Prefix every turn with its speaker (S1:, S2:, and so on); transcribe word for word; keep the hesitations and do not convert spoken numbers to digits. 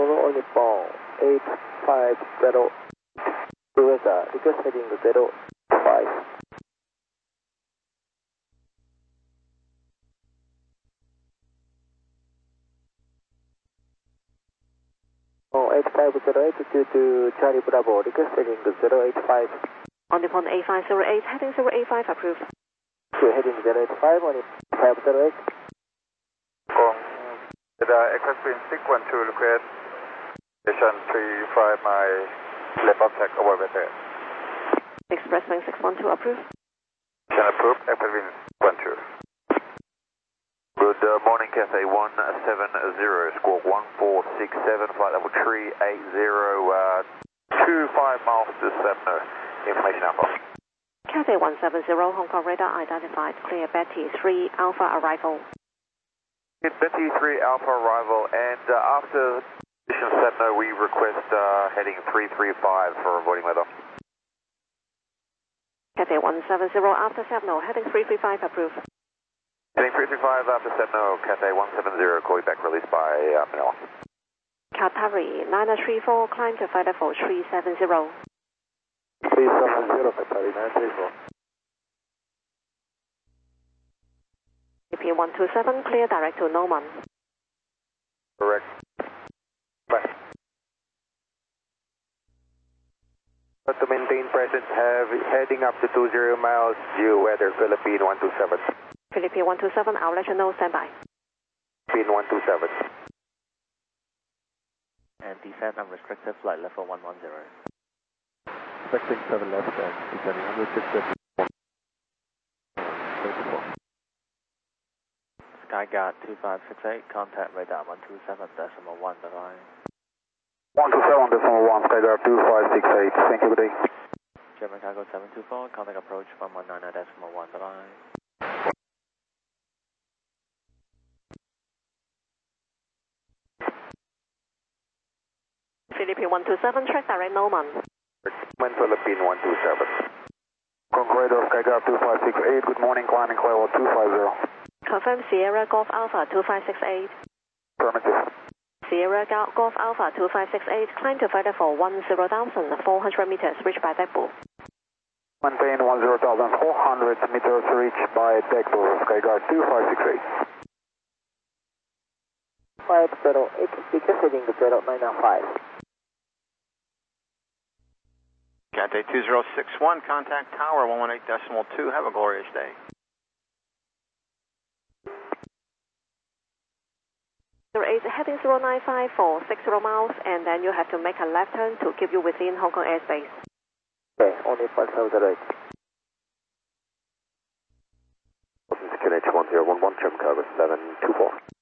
S1: Zulu on Nippon eight five zero. U S A, request heading zero five. Oh, eight five zero eight due to Charlie Bravo, request heading zero eight five.
S2: On Nippon eight five zero eight, heading zero eight five approved.
S1: So heading zero eight five on eight five zero eight.
S3: Kong, the Express Wind six one two request, station three five my left object over with it.
S2: Express Wind six one two approved.
S3: Station approved, Express Wind one two. Good uh, morning, Cathay one seven zero, squawk one four six seven, flight level three eight zero, uh, two five miles to Sepno. Information alpha.
S2: Cathay one seven zero, Hong Kong radar identified, clear Betty three Alpha arrival.
S3: Betty three Alpha arrival, and uh, after position Sepno, we request uh, heading three three five for avoiding weather.
S2: Cathay one seven zero, after Sepno, heading three three five approved.
S3: Heading three three five after Sepno, Cathay one seven zero, call you back released by uh, Manila.
S2: Qatari nine three four, climb to flight level three seven zero.
S1: three seven zero, Qatari nine three four.
S2: A P one two seven, clear direct to Noman.
S3: Correct. Bye.
S1: To maintain presence, have heading up to two zero miles, due weather, Philippine one two seven.
S2: Philippine one two seven, I'll let you know, standby.
S1: Philippine one two seven.
S4: And descent unrestricted, flight level one one zero.
S1: Expecting seven left and descending one hundred six fifty-four.
S4: Skyguard two five six eight, contact radar one two seven decimal one, bye bye.
S1: one two seven decimal one, Skyguard two five six eight, thank you, good day.
S4: German Cargo seven two four, contact approach one one nine decimal one, bye bye.
S2: Philippine one two seven, track direct Noman.
S1: Philippine one two seven. Concordo, Skyguard two five six eight, good morning, climbing level two five zero.
S2: Confirm Sierra Golf Alpha two five six eight.
S1: Affirmative.
S2: Sierra Golf Alpha two five six eight, climb to flight level one zero thousand four hundred meters, reached by deckbull.
S1: Maintain one zero thousand four hundred meters, reached by deckbull, Skyguard two five six eight. five zero eight, because heading zero nine five.
S5: Cathay two zero six one, contact tower one one eight decimal two, have a glorious day.
S2: zero eight, heading zero nine five for six zero miles, and then you have to make a left turn to keep you within Hong Kong airspace.
S1: Okay, only five seven zero eight. This is K H one zero one one, German Cargo seven two four.